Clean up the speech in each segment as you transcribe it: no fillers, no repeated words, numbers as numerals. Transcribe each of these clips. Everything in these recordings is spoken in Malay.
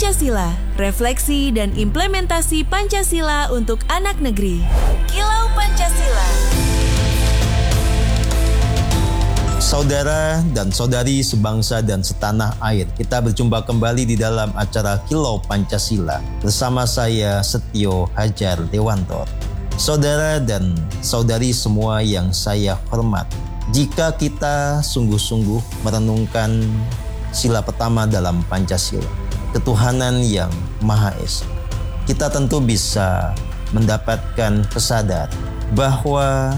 Pancasila, refleksi dan implementasi Pancasila untuk anak negeri. Kilau Pancasila. Saudara dan saudari sebangsa dan setanah air, kita berjumpa kembali di dalam acara Kilau Pancasila bersama saya Setio Hajar Dewantor. Saudara dan saudari semua yang saya hormat, jika kita sungguh-sungguh merenungkan sila pertama dalam Pancasila, ketuhanan yang Maha Esa, kita tentu bisa mendapatkan kesadaran bahwa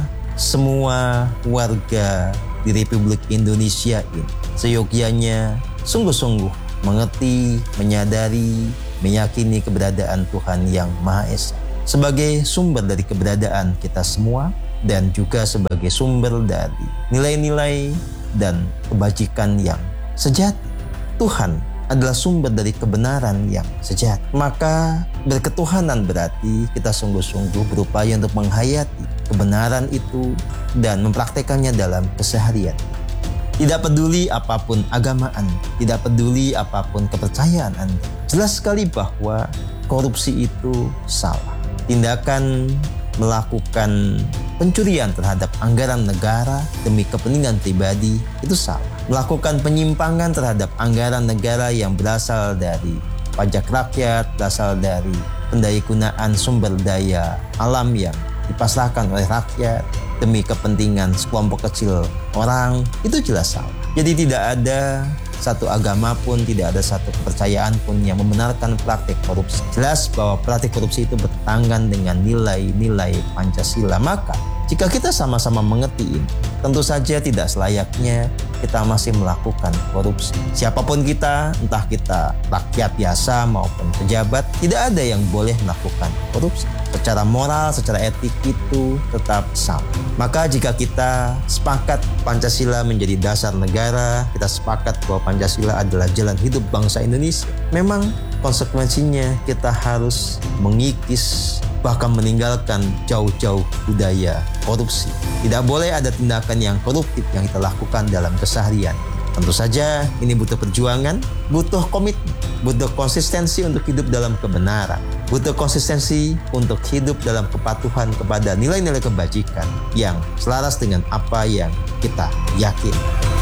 semua warga di Republik Indonesia ini seyogyanya sungguh-sungguh mengerti, menyadari, meyakini keberadaan Tuhan yang Maha Esa sebagai sumber dari keberadaan kita semua dan juga sebagai sumber dari nilai-nilai dan kebajikan yang sejati. Tuhan adalah sumber dari kebenaran yang sejati. Maka berketuhanan berarti kita sungguh-sungguh berupaya untuk menghayati kebenaran itu dan mempraktekannya dalam keseharian. Tidak peduli apapun agama Anda, tidak peduli apapun kepercayaan Anda, jelas sekali bahwa korupsi itu salah. Tindakan melakukan pencurian terhadap anggaran negara demi kepentingan pribadi itu salah. Melakukan penyimpangan terhadap anggaran negara yang berasal dari pajak rakyat, berasal dari pendayagunaan sumber daya alam yang dipasrahkan oleh rakyat demi kepentingan sekelompok kecil orang, itu jelas salah. Jadi tidak ada satu agama pun, tidak ada satu kepercayaan pun yang membenarkan praktik korupsi. Jelas bahwa praktik korupsi itu bertentangan dengan nilai-nilai Pancasila. Maka jika kita sama-sama mengerti ini, tentu saja tidak selayaknya kita masih melakukan korupsi. Siapapun kita, entah kita rakyat biasa maupun pejabat, tidak ada yang boleh melakukan korupsi. Secara moral, secara etik itu tetap sama. Maka jika kita sepakat Pancasila menjadi dasar negara, kita sepakat bahwa Pancasila adalah jalan hidup bangsa Indonesia, memang konsekuensinya kita harus mengikis, bahkan meninggalkan jauh-jauh budaya korupsi. Tidak boleh ada tindakan yang koruptif yang kita lakukan dalam keseharian. Tentu saja ini butuh perjuangan, butuh komitmen, butuh konsistensi untuk hidup dalam kebenaran, butuh konsistensi untuk hidup dalam kepatuhan kepada nilai-nilai kebajikan yang selaras dengan apa yang kita yakini.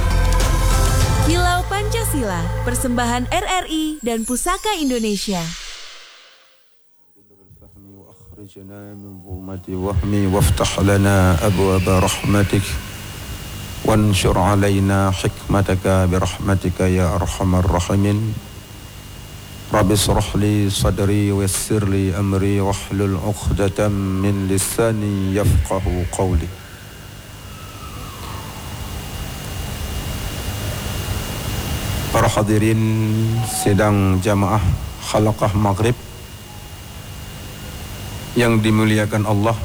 Kilau Pancasila, persembahan RRI dan Pusaka Indonesia. وافتح لنا أبواب رحمتك وانشر علينا حكمتك برحمتك يا أرحم الراحمين رب اشرح لي صدري ويسر لي أمري واحلل عقدة من لساني يفقه قولي. Para hadirin sidang jamaah Halaqah Maghrib yang dimuliakan Allah,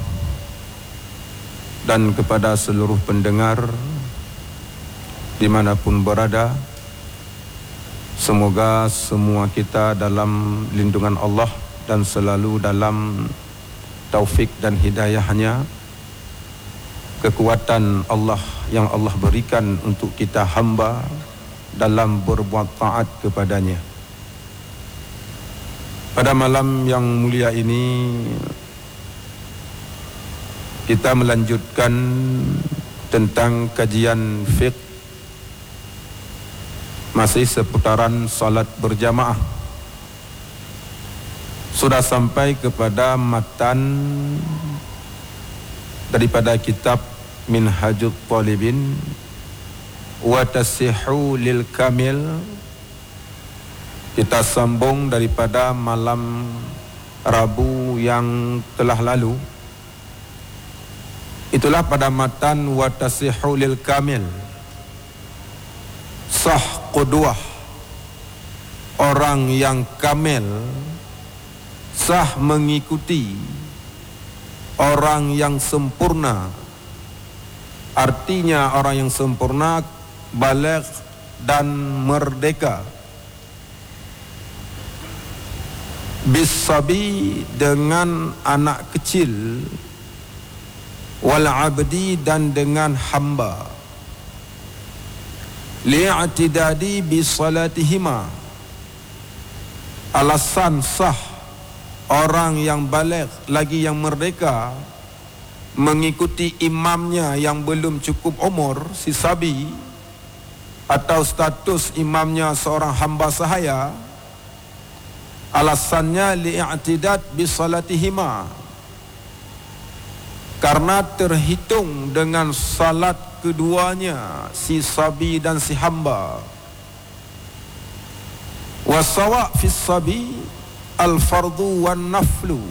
dan kepada seluruh pendengar dimanapun berada, semoga semua kita dalam lindungan Allah dan selalu dalam taufik dan hidayahnya. Kekuatan Allah yang Allah berikan untuk kita hamba dalam berbuat taat kepadanya. Pada malam yang mulia ini kita melanjutkan tentang kajian fiqh masih seputaran salat berjamaah. Sudah sampai kepada matan daripada kitab Minhajut Talibin wa Tasihhu lil Kamil. Kita sambung daripada malam Rabu yang telah lalu. Itulah pada matan wa tasihhu lil kamil, sah qudwah, orang yang kamil, sah mengikuti orang yang sempurna. Artinya orang yang sempurna, baligh dan merdeka. Bisabi, dengan anak kecil, wal abdi, dan dengan hamba. Li'atidadi bi salatihima, alasan sah orang yang baligh lagi yang merdeka mengikuti imamnya yang belum cukup umur, si sabi, atau status imamnya seorang hamba sahaya, alasannya li'i'tidad bi salatihima, karena terhitung dengan salat keduanya, si sabi dan si hamba. Wasawa fi sabi al-fardu wan naflu.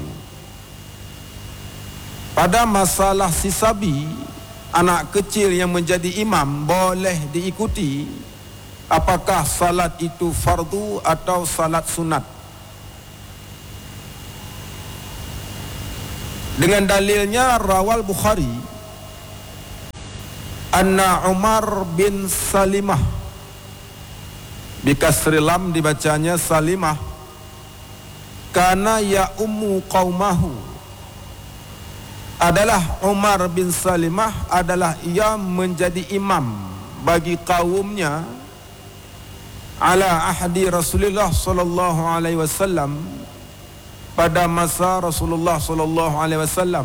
Pada masalah si sabi, anak kecil yang menjadi imam, boleh diikuti apakah salat itu fardu atau salat sunat. Dengan dalilnya rawal Bukhari anna Umar bin Salimah, bikasri lam dibacanya Salimah, kana ya ummu qaumahu, adalah Umar bin Salimah adalah ia menjadi imam bagi kaumnya ala ahdi Rasulullah sallallahu alaihi wasallam, pada masa Rasulullah sallallahu alaihi wasallam.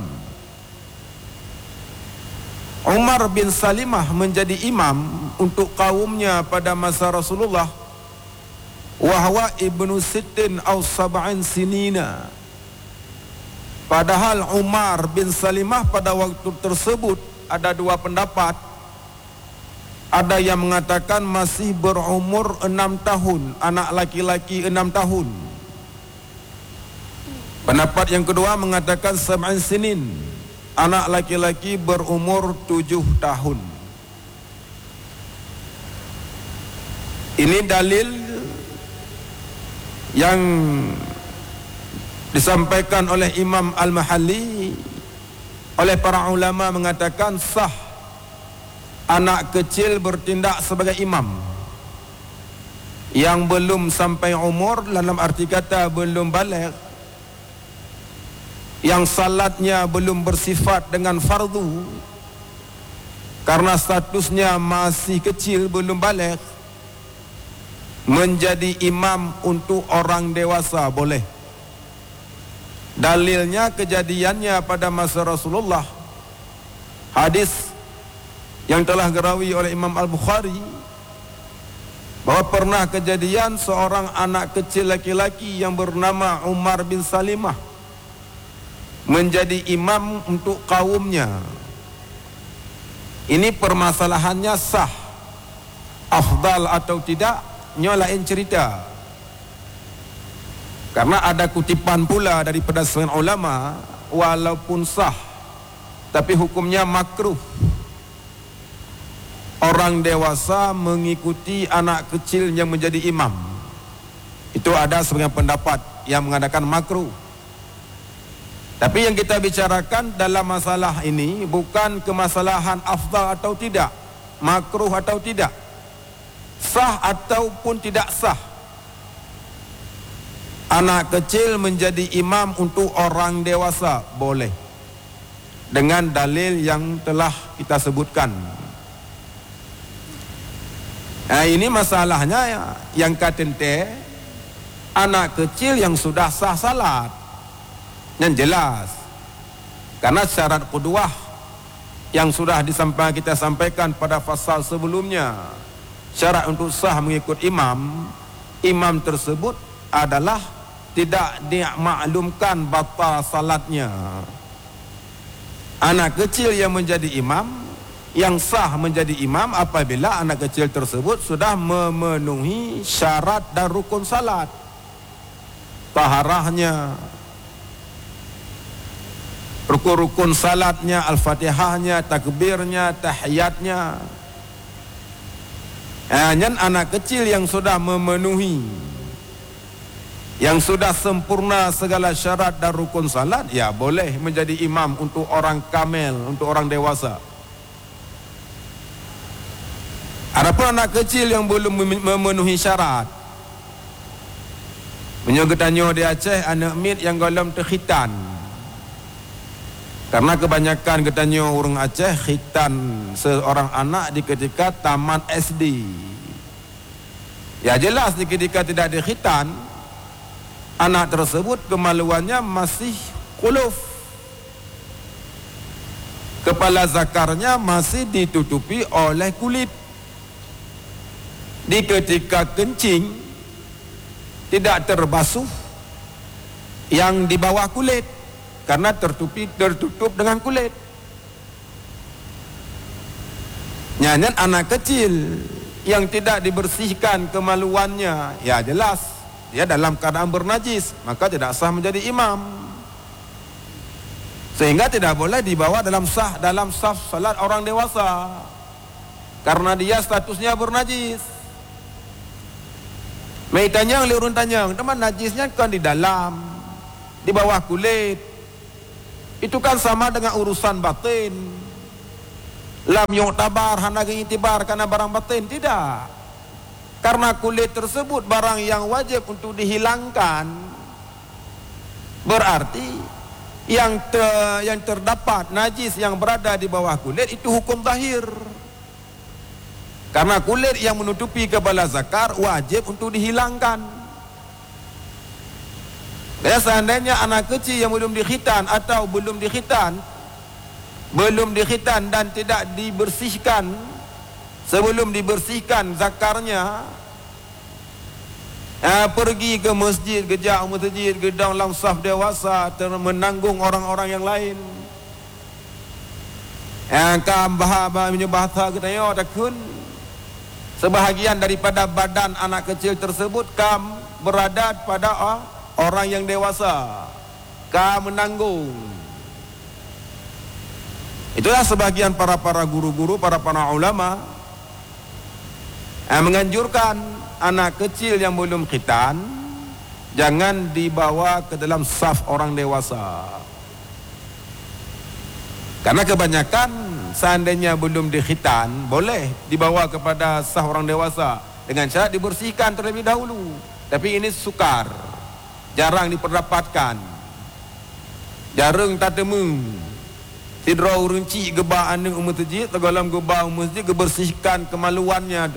Umar bin Salimah menjadi imam untuk kaumnya pada masa Rasulullah, wahwa ibnu sittin aw sab'in sinina. Padahal Umar bin Salimah pada waktu tersebut ada dua pendapat. Ada yang mengatakan masih berumur 6 tahun, anak laki-laki 6 tahun. Pendapat yang kedua mengatakan sab'in sinin, anak laki-laki berumur 7 tahun. Ini dalil yang disampaikan oleh Imam Al-Mahalli, oleh para ulama mengatakan sah anak kecil bertindak sebagai imam yang belum sampai umur, dalam arti kata belum baligh, yang salatnya belum bersifat dengan fardu karena statusnya masih kecil, belum baligh, menjadi imam untuk orang dewasa boleh. Dalilnya kejadiannya pada masa Rasulullah, hadis yang telah dirawi oleh Imam Al-Bukhari, bahwa pernah kejadian seorang anak kecil laki-laki yang bernama Umar bin Salimah menjadi imam untuk kaumnya. Ini permasalahannya sah, afdal atau tidak, lain cerita. Karena ada kutipan pula daripada sebagian ulama, walaupun sah tapi hukumnya makruh orang dewasa mengikuti anak kecil yang menjadi imam. Itu ada sebagian pendapat yang mengatakan makruh. Tapi yang kita bicarakan dalam masalah ini bukan kemasalahan afdal atau tidak, makruh atau tidak, sah ataupun tidak sah. Anak kecil menjadi imam untuk orang dewasa boleh, dengan dalil yang telah kita sebutkan. Nah, ini masalahnya yang katente anak kecil yang sudah sah salat, yang jelas. Karena syarat qudwah yang sudah kita sampaikan pada fasal sebelumnya, syarat untuk sah mengikut imam, imam tersebut adalah tidak dimaklumkan batal salatnya. Anak kecil yang menjadi imam, yang sah menjadi imam apabila anak kecil tersebut sudah memenuhi syarat dan rukun salat, taharahnya, rukun-rukun salatnya, al-fatihahnya, takbirnya, tahiyatnya. Hanya anak kecil yang sudah memenuhi, yang sudah sempurna segala syarat dan rukun salat, ya boleh menjadi imam untuk orang kamil, untuk orang dewasa. Adapun anak kecil yang belum memenuhi syarat, menyogetanyo di Aceh anak mit yang golong terkhitan. Karena kebanyakan ketanyo orang Aceh khitan seorang anak di ketika tamat SD. Ya jelas di ketika tidak dikhitan, anak tersebut kemaluannya masih khuluf, kepala zakarnya masih ditutupi oleh kulit. Di ketika kencing tidak terbasuh yang di bawah kulit karena tertutup dengan kulit. Nyanyian anak kecil yang tidak dibersihkan kemaluannya, ya jelas dia dalam keadaan bernajis, maka tidak sah menjadi imam. Sehingga tidak boleh dibawa dalam saf salat orang dewasa karena dia statusnya bernajis. Mai tanyang liurun tanyang, teman najisnya kan di dalam, di bawah kulit. Itu kan sama dengan urusan batin. Lam yu'tabar hanaga itibar karena barang batin, tidak. Karena kulit tersebut barang yang wajib untuk dihilangkan. Berarti yang terdapat najis yang berada di bawah kulit itu hukum zahir. Karena kulit yang menutupi kepala zakar wajib untuk dihilangkan. Dan seandainya anak kecil yang belum dikhitan atau belum dikhitan dan tidak dibersihkan, sebelum dibersihkan zakarnya, pergi ke masjid, gejak masjid, gedang dalam saf dewasa, menanggung orang-orang yang lain. Kam bahaba bahasa kita takun. Sebahagian daripada badan anak kecil tersebut kam berada pada orang yang dewasa, kam menanggung. Itulah sebagian para guru-guru, para ulama menganjurkan anak kecil yang belum khitan jangan dibawa ke dalam saf orang dewasa. Karena kebanyakan seandainya belum dikhitan boleh dibawa kepada saf orang dewasa dengan syarat dibersihkan terlebih dahulu. Tapi ini sukar, jarang diperdapatkan, jarang tatemu. Tidra urunci gebah aneng masjid, tegalam gebah masjid gebersihkan kemaluannya.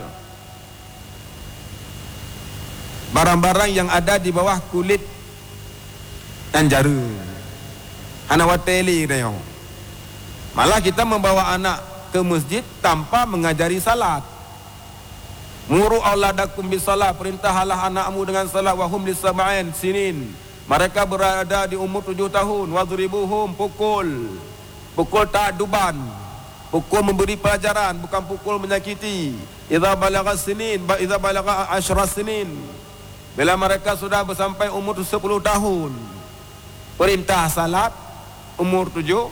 Barang-barang yang ada di bawah kulit dan jarum. Anak wateli dia. Malah kita membawa anak ke masjid tanpa mengajari salat. Muru auladakum bisalah, perintahlah anakmu dengan salat wahum lisab'in sinin. Mereka berada di umur 7 tahun. Wadribuhum, pukul ta'duban, pukul memberi pelajaran, bukan pukul menyakiti. Idza balagha sinin, idza balagha 10 sinin, bila mereka sudah sampai umur 10 tahun. Perintah salat umur 7,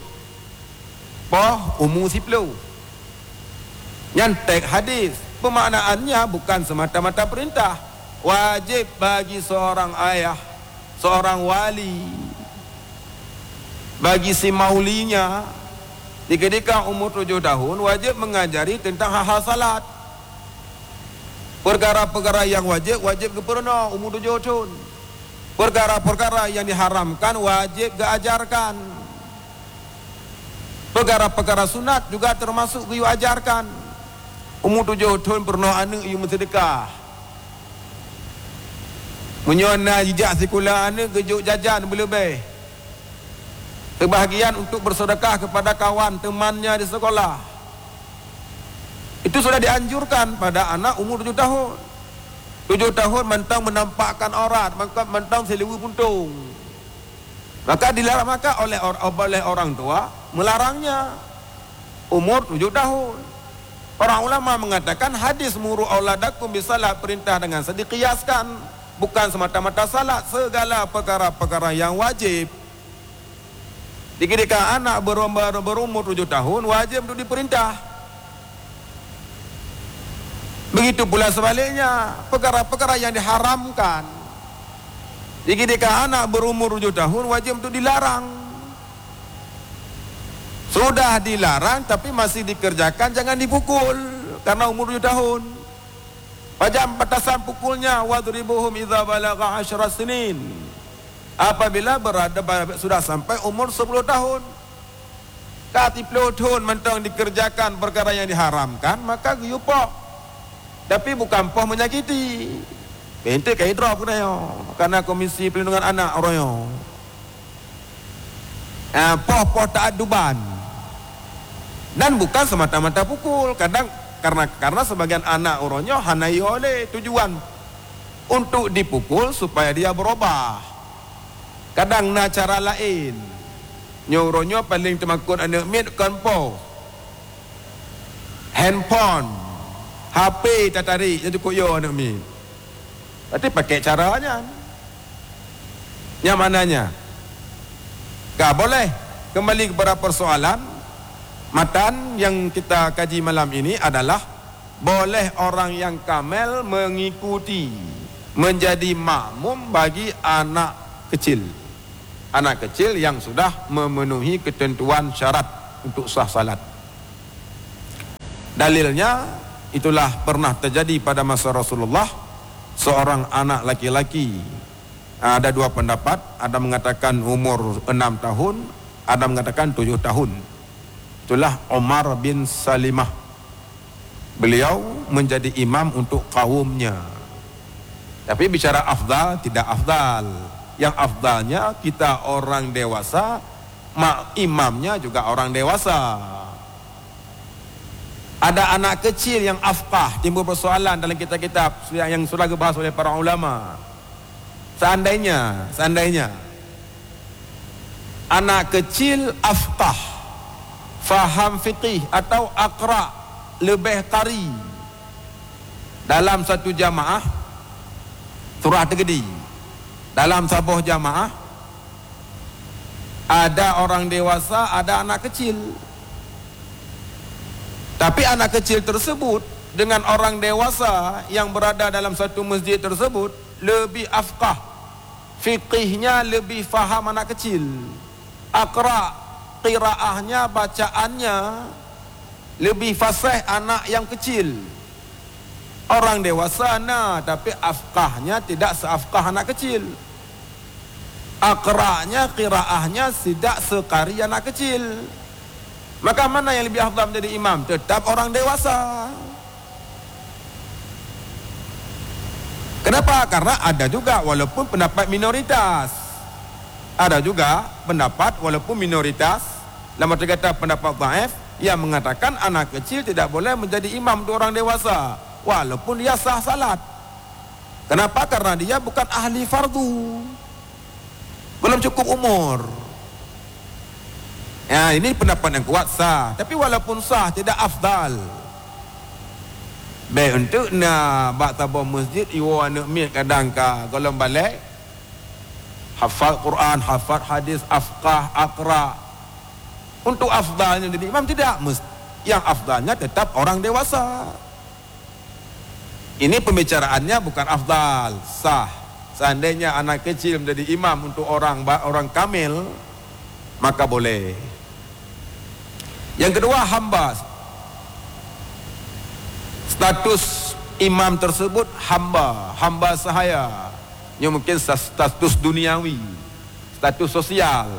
umur 10. Nyantek hadis, pemaknaannya bukan semata-mata perintah. Wajib bagi seorang ayah, seorang wali, bagi si maulinya, ketika umur 7 tahun wajib mengajari tentang hal-hal salat. Perkara-perkara yang wajib keperna umur 7 tahun. Perkara-perkara yang diharamkan wajib diajarkan. Perkara-perkara sunat juga termasuk diajarkan. Umur 7 tahun pernah anak iu sedekah. Menyona jejak sekolah anak kejuk jajan berlebih. Kebahagiaan untuk bersedekah kepada kawan temannya di sekolah. Itu sudah dianjurkan pada anak umur 7 tahun. 7 tahun mentang menampakkan aurat, mentang seliwu puntung. Maka dilarang oleh orang tua melarangnya umur 7 tahun. Para ulama mengatakan hadis muru auladakum bisalat, perintah dengan diqiyaskan, bukan semata-mata salat, segala perkara-perkara yang wajib. Ketika anak berumur 7 tahun wajib untuk diperintah. Begitu pula sebaliknya, perkara-perkara yang diharamkan. Ketika anak berumur 7 tahun wajib untuk dilarang. Sudah dilarang tapi masih dikerjakan, jangan dipukul karena umur 7 tahun. Pada batasan pukulnya wadribuhum idza balagha 10 sinin. Apabila sudah sampai umur 10 tahun. Kati 10 tahun mentang dikerjakan perkara yang diharamkan, maka guyupok. Tapi bukan poh menyakiti. Ente kai drop kena yo. Karena Komisi Pelindungan Anak royo. Poh ta'aduban. Dan bukan semata-mata pukul. Kadang karena sebagian anak oronyo hanai oleh tujuan untuk dipukul supaya dia berubah. Kadang na cara lain. Nyoronyo paling temakun anak mit konpo. Handphone, HP tak tarik, jadi koyo anak mit. Berarti pakai caranya. Yang mananya? Tak boleh. Kembali kepada persoalan, matan yang kita kaji malam ini adalah boleh orang yang kamil mengikuti, menjadi makmum bagi anak kecil. Anak kecil yang sudah memenuhi ketentuan syarat untuk sah salat. Dalilnya, itulah pernah terjadi pada masa Rasulullah. Seorang anak laki-laki, ada dua pendapat, ada mengatakan umur 6 tahun, ada mengatakan 7 tahun. Itulah Umar bin Salimah. Beliau menjadi imam untuk kaumnya. Tapi bicara afdal, tidak afdal. Yang afdalnya kita orang dewasa, imamnya juga orang dewasa. Ada anak kecil yang afqah, timbul persoalan dalam kitab-kitab yang sudah dibahas oleh para ulama. Seandainya anak kecil afqah, faham fiqih atau aqra, lebih qari, dalam satu jamaah surah tergedi, dalam sebuah jamaah ada orang dewasa, ada anak kecil. Tapi anak kecil tersebut dengan orang dewasa yang berada dalam satu masjid tersebut lebih afqah, fiqihnya lebih faham anak kecil, aqra, qiraahnya, bacaannya lebih fasih anak yang kecil. Orang dewasa tapi afqahnya tidak seafqah anak kecil, aqra'nya, qiraahnya tidak sekari anak kecil. Maka mana yang lebih afdal menjadi imam? Tetap orang dewasa. Kenapa? Karena ada juga walaupun pendapat minoritas. Ada juga pendapat walaupun minoritas, dalam arti kata pendapat dhaif, yang mengatakan anak kecil tidak boleh menjadi imam untuk orang dewasa walaupun dia sah salat. Kenapa? Karena dia bukan ahli fardu, belum cukup umur. Ya, ini pendapat yang kuat sah. Tapi walaupun sah, tidak afdal. Baik untuk nak bak tabah masjid, iwa anak mit kadang ka golong balik, hafal Quran, hafal hadis, afqah, aqra. Untuk afdalnya jadi imam tidak. Yang afdalnya tetap orang dewasa. Ini pembicaraannya bukan afdal, sah. Seandainya anak kecil menjadi imam untuk orang kamil, maka boleh. Yang kedua, hamba. Status imam tersebut hamba sahaya. Yang mungkin status duniawi, status sosial.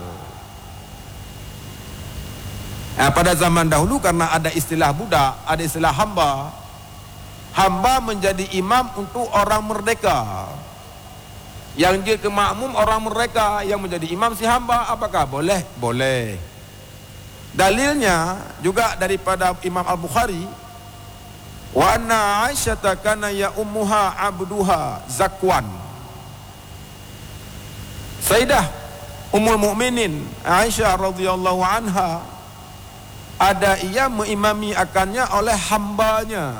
Pada zaman dahulu karena ada istilah budak, ada istilah hamba. Hamba menjadi imam untuk orang merdeka. Yang dia ke makmum orang merdeka, yang menjadi imam si hamba. Apakah boleh? Boleh. Dalilnya juga daripada Imam Al-Bukhari, wa anna Aisyata kana ya ummuha abduha Zakwan. Sayyidah Ummul Mukminin Aisyah radhiyallahu anha, ada ia mengimami akannya oleh hambanya.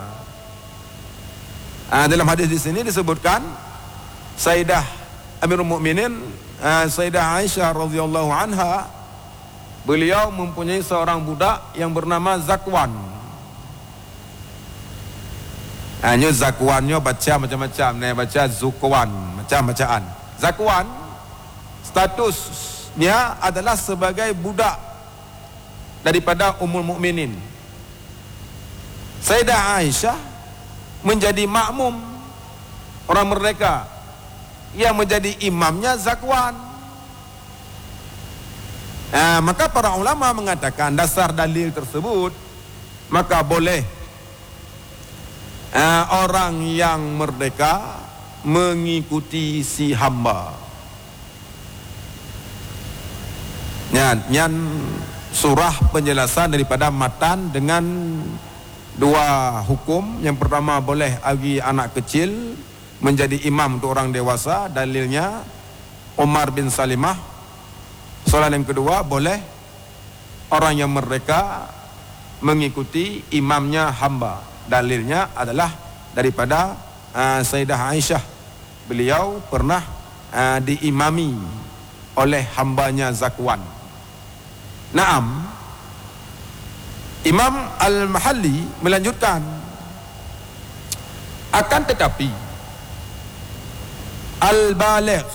Dalam hadis di sini disebutkan Sayyidah Amirul Mukminin Sayyidah Aisyah radhiyallahu anha, beliau mempunyai seorang budak yang bernama Zakwan. Hanya Zakwannya baca macam-macam, baca Zukwan, macam bacaan. Zakwan statusnya adalah sebagai budak daripada Ummul Mukminin. Sayyidah Aisyah menjadi makmum orang merdeka, yang menjadi imamnya Zakwan. Maka para ulama mengatakan dasar dalil tersebut, maka boleh orang yang merdeka mengikuti si hamba. Nyan surah penjelasan daripada matan dengan dua hukum. Yang pertama, boleh bagi anak kecil menjadi imam untuk orang dewasa. Dalilnya Umar bin Salimah. Soalan yang kedua, boleh orang yang merdeka mengikuti imamnya hamba. Dalilnya adalah daripada Sayyidah Aisyah. Beliau pernah diimami oleh hambanya Zakwan. Naam, Imam Al-Mahalli melanjutkan, akan tetapi al-baligh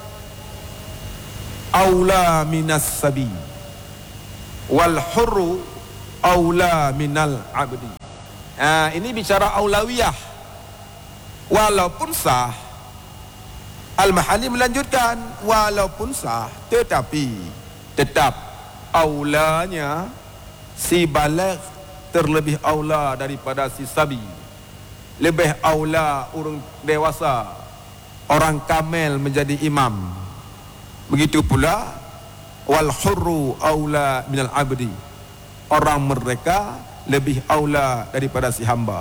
aula minas sabi wal hurru aula minal abdi. Ini bicara aulawiyah. Walaupun sah, Al-Mahalli melanjutkan, walaupun sah, tetapi tetap aulanya si baligh terlebih aula daripada si sabi. Lebih aula orang dewasa, orang kamil menjadi imam. Begitu pula wal hurru aula minal abdi. Orang merdeka lebih aula daripada si hamba.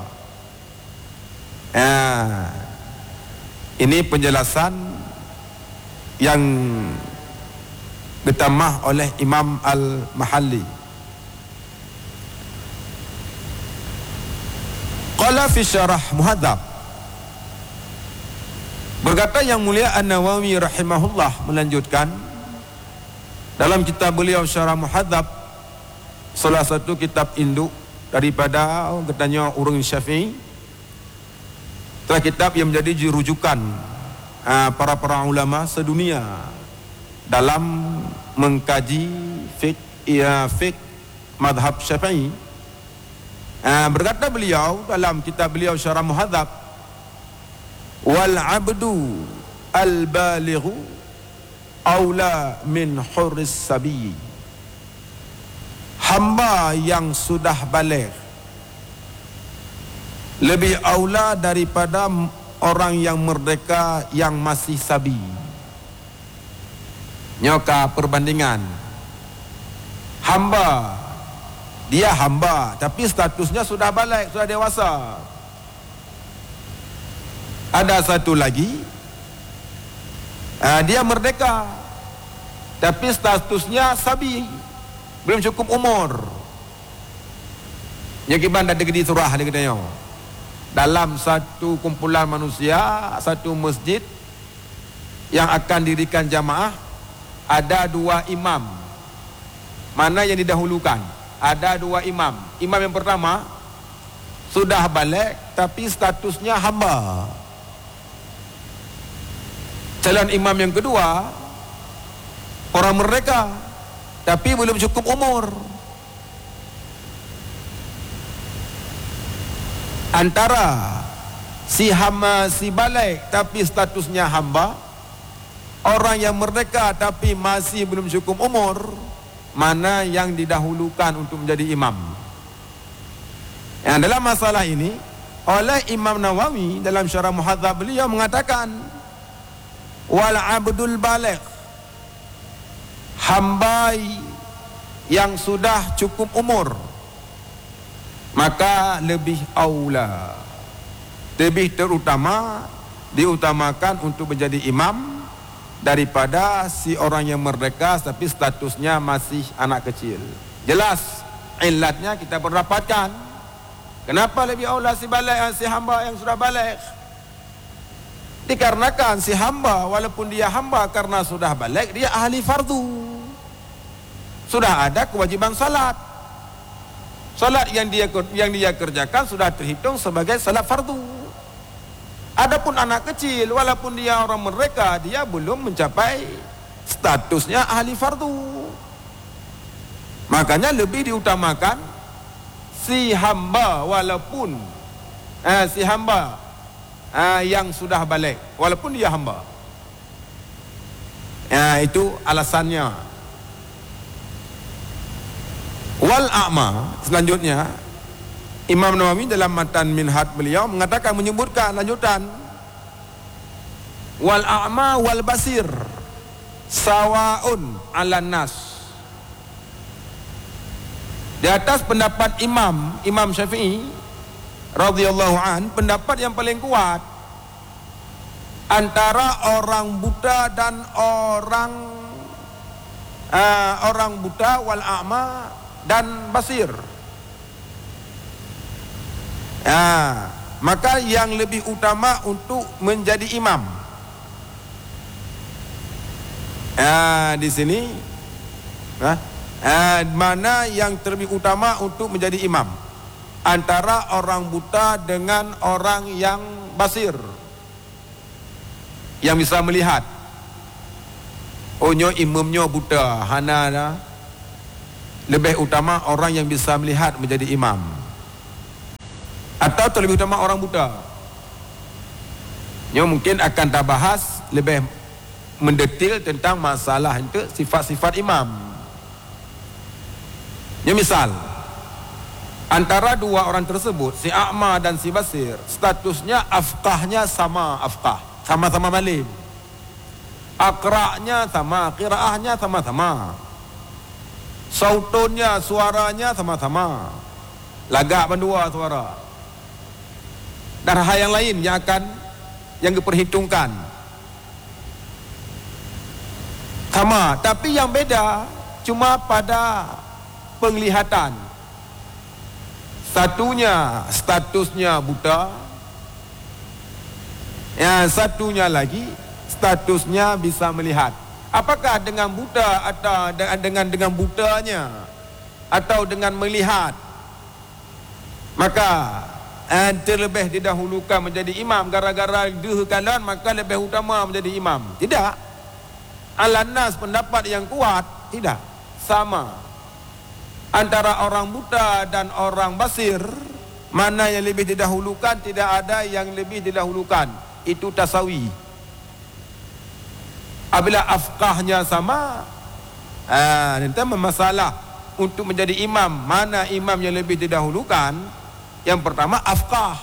Ini penjelasan yang ditamah oleh Imam Al-Mahalli. Qala fi syarah Muhadzab, berkata Yang Mulia An-Nawawi rahimahullah melanjutkan dalam kitab beliau Syarah Muhadzab, salah satu kitab induk daripada katanya orang Syafi'i, telah kitab yang menjadi rujukan para ulama sedunia dalam mengkaji fiqh madhab Syafi'i. Berkata beliau dalam kitab beliau Syarah Muhadzab, wal abdu al balighu aula min hurris sabi. Hamba yang sudah baligh lebih aula daripada orang yang merdeka yang masih sabi. Nyoka perbandingan, hamba, dia hamba tapi statusnya sudah baligh, sudah dewasa. Ada satu lagi, dia merdeka tapi statusnya sabi, belum cukup umur. Yang kiban ada di surah dia katanya, dalam satu kumpulan manusia, satu masjid yang akan dirikan jamaah, ada dua imam. Mana yang didahulukan? Ada dua imam. Imam yang pertama sudah baligh tapi statusnya hamba. Calon imam yang kedua orang merdeka tapi belum cukup umur. Antara si hamba, si baligh tapi statusnya hamba, orang yang merdeka tapi masih belum cukup umur, mana yang didahulukan untuk menjadi imam? Yang dalam masalah ini oleh Imam Nawawi dalam Syarah Muhadzab beliau mengatakan, wal abdul baligh, hamba yang sudah cukup umur, maka lebih aula, lebih terutama, diutamakan untuk menjadi imam daripada si orang yang merdeka tapi statusnya masih anak kecil. Jelas illatnya kita berdapatkan. Kenapa lebih aula si baligh, si hamba yang sudah baligh? Dikarenakan si hamba, walaupun dia hamba karena sudah baligh, dia ahli fardu. Sudah ada kewajiban salat. Salat yang dia kerjakan sudah terhitung sebagai salat fardu. Adapun anak kecil, walaupun dia orang merdeka, dia belum mencapai statusnya ahli fardu. Makanya lebih diutamakan si hamba, walaupun si hamba yang sudah baligh, walaupun dia hamba. Itu alasannya. Wal a'ma, selanjutnya Imam Nawawi dalam matan Minhaj beliau mengatakan, menyebutkan lanjutan, wal a'ma wal basir sawaun 'alan nas. Di atas pendapat Imam Syafi'i radhiyallahu an, pendapat yang paling kuat antara orang buta dan orang buta wal a'ma dan basir. Maka yang lebih utama untuk menjadi imam. Di sini mana yang terlebih utama untuk menjadi imam antara orang buta dengan orang yang basir, yang bisa melihat. Onyo imamnya buta, hana dah. Lebih utama orang yang bisa melihat menjadi imam, atau terlebih utama orang buta. Yang mungkin akan kita bahas lebih mendetil tentang masalah itu, sifat-sifat imam. Ya, misal antara dua orang tersebut, si a'ma dan si basir, statusnya afqahnya sama, sama-sama malim. Aqra'nya sama, qiraahnya sama-sama. Sautunnya, suaranya sama-sama. Lagak berdua suara. Dan hal yang lain yang diperhitungkan sama, tapi yang beda cuma pada penglihatan. Satunya statusnya buta, yang satunya lagi statusnya bisa melihat. Apakah dengan buta atau dengan butanya atau dengan melihat, maka terlebih didahulukan menjadi imam gara-gara dihekalan, maka lebih utama menjadi imam? Tidak. Al-Nas pendapat yang kuat, tidak. Sama. Antara orang buta dan orang basir, mana yang lebih didahulukan? Tidak ada yang lebih didahulukan. Itu tasawi. Apabila afqahnya sama, nanti masalah untuk menjadi imam, mana imam yang lebih didahulukan? Yang pertama afqah,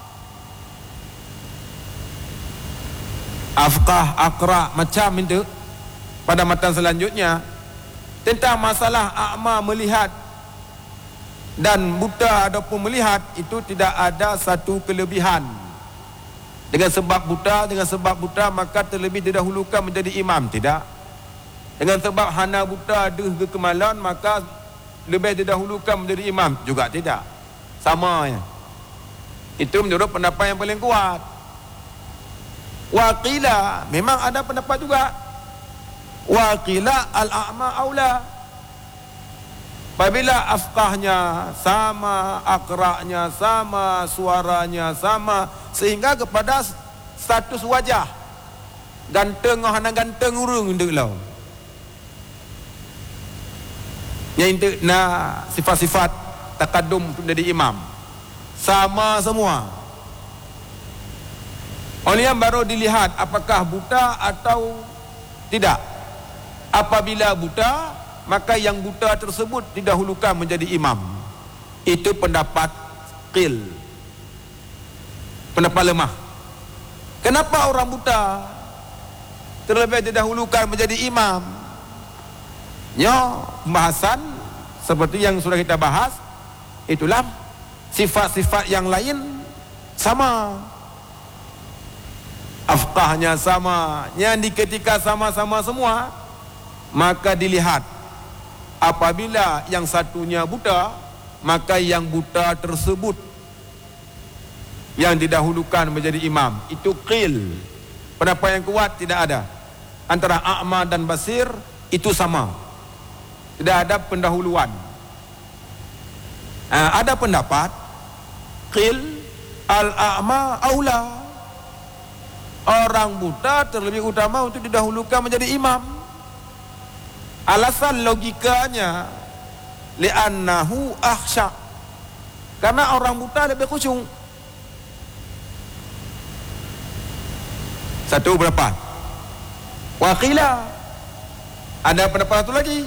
aqra, macam itu. Pada matan selanjutnya tentang masalah a'ma melihat dan buta ataupun melihat, itu tidak ada satu kelebihan. Dengan sebab buta maka terlebih didahulukan menjadi imam, tidak. Dengan sebab hana buta ada kekemalan maka lebih didahulukan menjadi imam, juga tidak. Sama ya. Itu menurut pendapat yang paling kuat. Waqila, memang ada pendapat juga. Waqila al-a'ma aula. Apabila afqahnya sama, aqra'nya sama, suaranya sama, sehingga kepada status wajah ganteng, hana ganteng urung ndek lau. Yang itu sifat-sifat takadum untuk jadi imam sama semua. Oleh yang baru dilihat apakah buta atau tidak. Apabila buta, maka yang buta tersebut didahulukan menjadi imam. Itu pendapat qil, pendapat lemah. Kenapa orang buta terlebih didahulukan menjadi imam? Ya, pembahasan seperti yang sudah kita bahas, itulah sifat-sifat yang lain sama, afqahnya sama, yang di ketika sama-sama semua, maka dilihat apabila yang satunya buta, maka yang buta tersebut yang didahulukan menjadi imam. Itu qil, pendapat yang kuat. Tidak ada antara a'ma dan basir, itu sama, tidak ada pendahuluan. Ada pendapat qil al-a'ma aula, orang buta terlebih utama untuk didahulukan menjadi imam. Alasan logikanya li'annahu akhsha, karena orang buta lebih khusyuk. Satu pendapat. Waqila, ada pendapat satu lagi,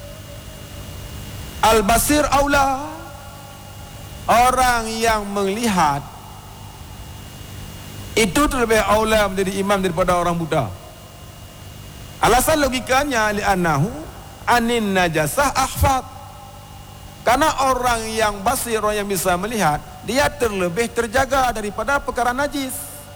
al-basir aula, orang yang melihat itu terlebih aula menjadi imam daripada orang buta. Alasan logikanya li'annahu anin najasah ahfad. Karena orang yang basir, orang yang bisa melihat, dia terlebih terjaga daripada perkara najis.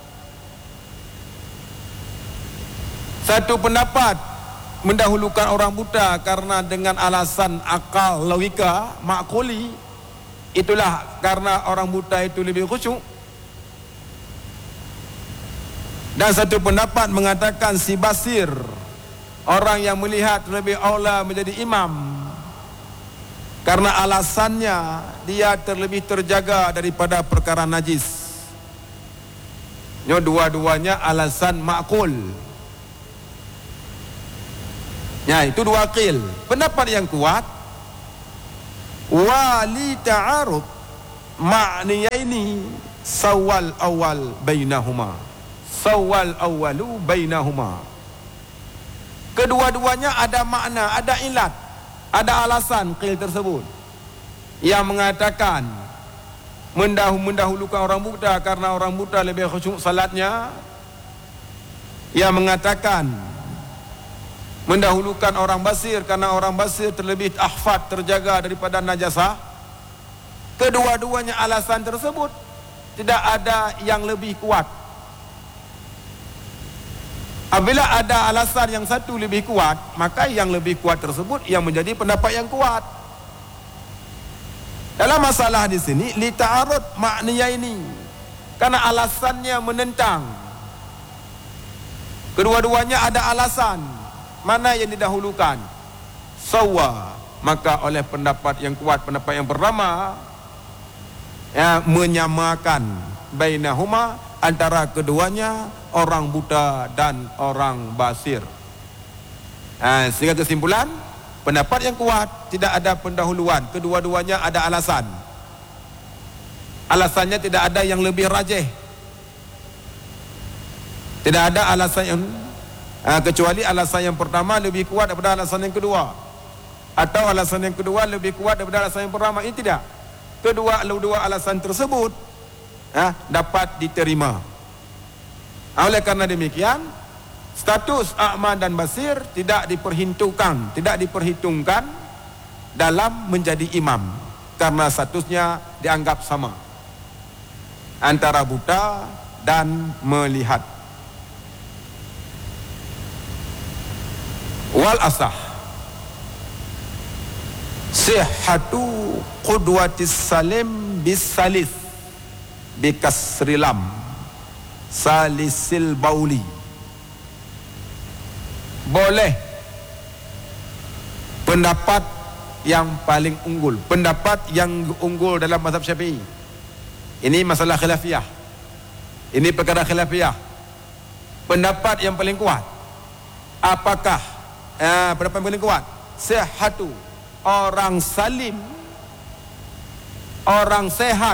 Satu pendapat mendahulukan orang buta karena dengan alasan akal, logika, makuli. Itulah karena orang buta itu lebih khusyuk. Dan satu pendapat mengatakan si basir, orang yang melihat lebih aula menjadi imam karena alasannya dia terlebih terjaga daripada perkara najis. Dua-duanya alasan makul. Ya, itu dua akil. Pendapat yang kuat, wali ta'arud ma'niyaini sawal awal bainahuma. Sawal awalu bainahuma. Kedua-duanya ada makna, ada ilat, ada alasan qil tersebut yang mengatakan mendahulukan orang buta karena orang buta lebih khusyuk salatnya, yang mengatakan mendahulukan orang basir karena orang basir terlebih ahfad, terjaga daripada najasah. Kedua-duanya alasan tersebut tidak ada yang lebih kuat. Apabila ada alasan yang satu lebih kuat, maka yang lebih kuat tersebut yang menjadi pendapat yang kuat. Dalam masalah di sini li ta'arud maknanya ini, karena alasannya menentang. Kedua-duanya ada alasan, mana yang didahulukan? Sawa, maka oleh pendapat yang kuat, pendapat yang pertama, ya, menyamakan bainahuma, antara keduanya, orang buta dan orang basir. Sehingga kesimpulan, pendapat yang kuat tidak ada pendahuluan, kedua-duanya ada alasan. Alasannya tidak ada yang lebih rajih, tidak ada alasan yang kecuali alasan yang pertama lebih kuat daripada alasan yang kedua, atau alasan yang kedua lebih kuat daripada alasan yang pertama. Ini tidak. Kedua alasan tersebut dapat diterima. Oleh karena demikian, status a'ma dan basir tidak diperhitungkan dalam menjadi imam, karena statusnya dianggap sama antara buta dan melihat. Wal asah sihhatu qudwatis salim bis salis bikasrilam salisil bauli. Boleh pendapat yang paling unggul, pendapat yang unggul dalam mazhab Syafi'i. Ini masalah khilafiyah, ini perkara khilafiyah. Pendapat yang paling kuat, apakah pendapat yang paling kuat? Sihhatu, orang salim, orang sehat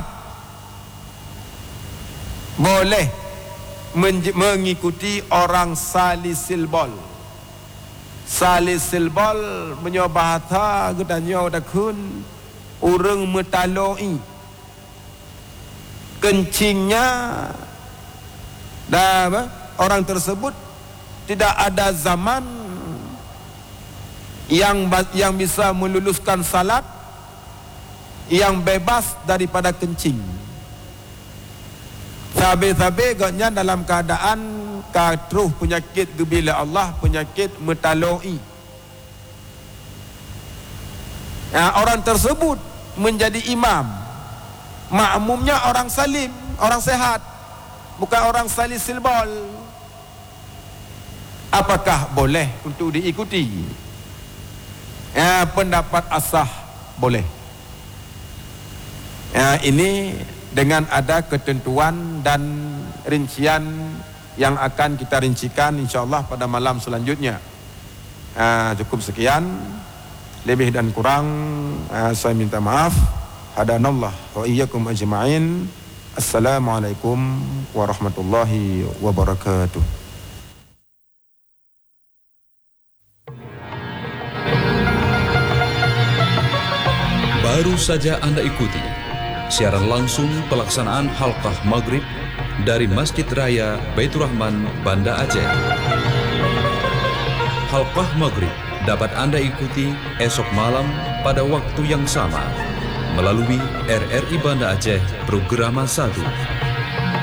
boleh mengikuti orang salisil bol. Salisil bol menyobahata gedanya dakun urang metaloi kencingnya dah orang tersebut tidak ada zaman yang bisa meluluskan salat yang bebas daripada kencing. Sabe-sabe gaknya dalam keadaan katruh penyakit gebila Allah, penyakit metaloi. Orang tersebut menjadi imam, makmumnya orang salim, orang sehat, bukan orang salisil bol. Apakah boleh untuk diikuti? Pendapat asah boleh. Ini dengan ada ketentuan dan rincian yang akan kita rincikan insyaAllah pada malam selanjutnya. Cukup sekian, lebih dan kurang saya minta maaf. Hadanallah wa iyyakum ajma'in. Assalamualaikum warahmatullahi wabarakatuh. Baru saja Anda ikuti siaran langsung pelaksanaan halqah maghrib dari Masjid Raya Baitur Rahman, Banda Aceh. Halqah Maghrib dapat Anda ikuti esok malam pada waktu yang sama melalui RRI Banda Aceh Programa 1.